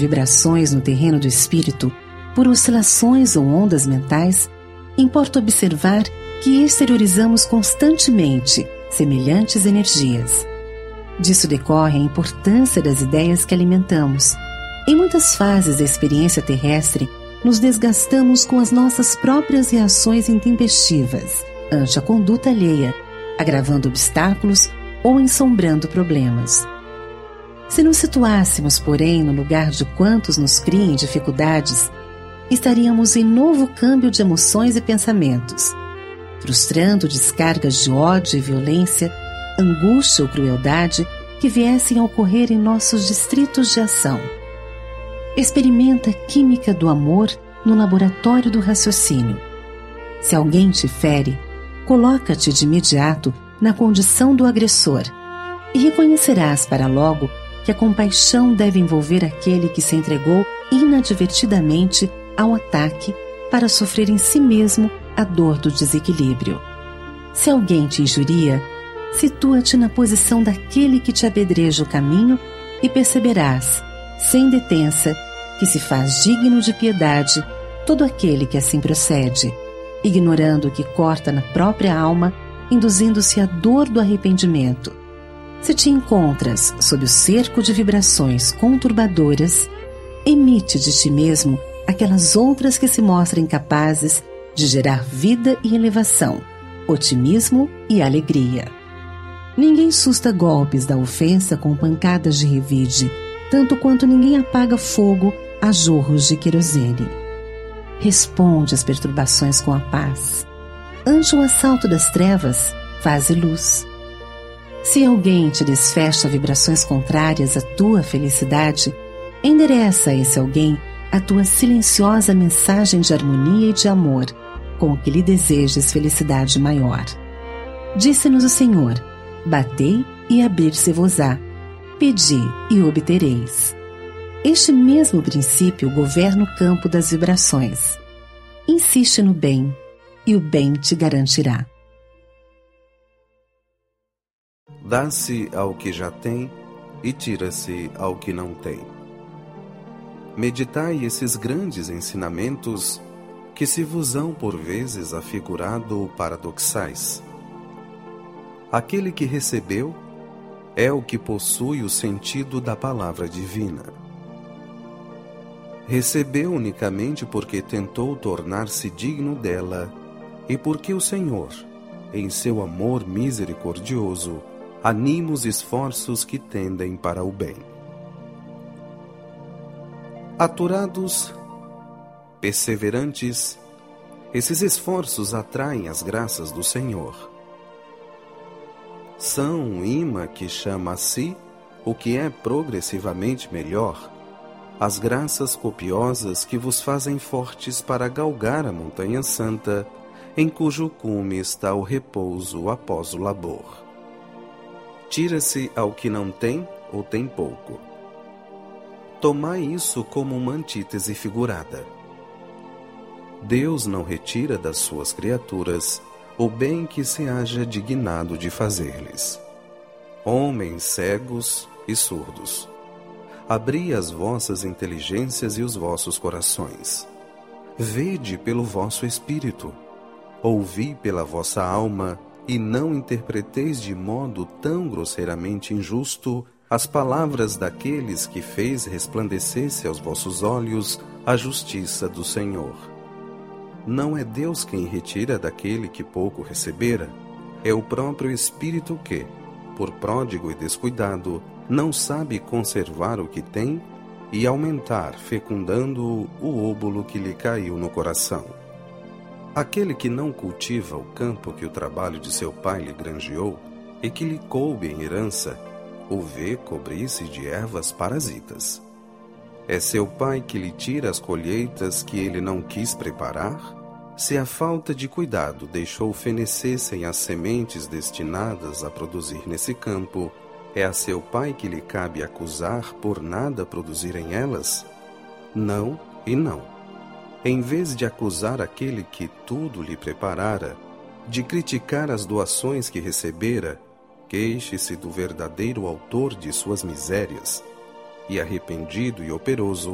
vibrações no terreno do espírito, por oscilações ou ondas mentais, importa observar que exteriorizamos constantemente semelhantes energias. Disso decorre a importância das ideias que alimentamos. Em muitas fases da experiência terrestre, nos desgastamos com as nossas próprias reações intempestivas ante a conduta alheia, agravando obstáculos ou ensombrando problemas. Se nos situássemos, porém, no lugar de quantos nos criem dificuldades, estaríamos em novo câmbio de emoções e pensamentos, frustrando descargas de ódio e violência, angústia ou crueldade que viessem a ocorrer em nossos distritos de ação. Experimenta a química do amor no laboratório do raciocínio. Se alguém te fere, coloca-te de imediato na condição do agressor e reconhecerás para logo que a compaixão deve envolver aquele que se entregou inadvertidamente ao ataque para sofrer em si mesmo a dor do desequilíbrio. Se alguém te injuria, situa-te na posição daquele que te apedreja o caminho e perceberás, sem detença, que se faz digno de piedade todo aquele que assim procede, ignorando o que corta na própria alma, induzindo-se à dor do arrependimento. Se te encontras sob o cerco de vibrações conturbadoras, emite de ti mesmo aquelas outras que se mostram capazes de gerar vida e elevação, otimismo e alegria. Ninguém susta golpes da ofensa com pancadas de revide, tanto quanto ninguém apaga fogo a jorros de querosene. Responde às perturbações com a paz. Ante o assalto das trevas, faze luz. Se alguém te desfecha vibrações contrárias à tua felicidade, endereça a esse alguém a tua silenciosa mensagem de harmonia e de amor, com que lhe desejes felicidade maior. Disse-nos o Senhor: batei e abrir-se-vos-á, pedi e obtereis. Este mesmo princípio governa o campo das vibrações. Insiste no bem, e o bem te garantirá. Dá-se ao que já tem e tira-se ao que não tem. Meditai esses grandes ensinamentos que se vos hão por vezes afigurado paradoxais. Aquele que recebeu é o que possui o sentido da palavra divina. Recebeu unicamente porque tentou tornar-se digno dela e porque o Senhor, em seu amor misericordioso, anima os esforços que tendem para o bem. Aturados, perseverantes, esses esforços atraem as graças do Senhor. São um imã que chama a si o que é progressivamente melhor, as graças copiosas que vos fazem fortes para galgar a montanha santa, em cujo cume está o repouso após o labor. Tira-se ao que não tem ou tem pouco. Tomai isso como uma antítese figurada. Deus não retira das suas criaturas o bem que se haja dignado de fazer-lhes. Homens cegos e surdos, abri as vossas inteligências e os vossos corações. Vede pelo vosso espírito, ouvi pela vossa alma, e não interpreteis de modo tão grosseiramente injusto as palavras daqueles que fez resplandecesse aos vossos olhos a justiça do Senhor. Não é Deus quem retira daquele que pouco recebera, é o próprio Espírito que, por pródigo e descuidado, não sabe conservar o que tem e aumentar, fecundando o óbolo que lhe caiu no coração. Aquele que não cultiva o campo que o trabalho de seu pai lhe granjeou e que lhe coube em herança, o vê cobrir-se de ervas parasitas. É seu pai que lhe tira as colheitas que ele não quis preparar? Se a falta de cuidado deixou fenecessem as sementes destinadas a produzir nesse campo, é a seu pai que lhe cabe acusar por nada produzirem elas? Não e não. Em vez de acusar aquele que tudo lhe preparara, de criticar as doações que recebera, queixe-se do verdadeiro autor de suas misérias, e arrependido e operoso,